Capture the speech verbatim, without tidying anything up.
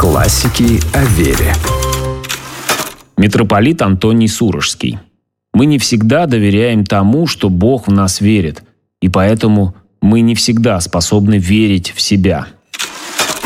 Классики о вере. Митрополит Антоний Сурожский. Мы не всегда доверяем тому, что Бог в нас верит, и поэтому мы не всегда способны верить в себя.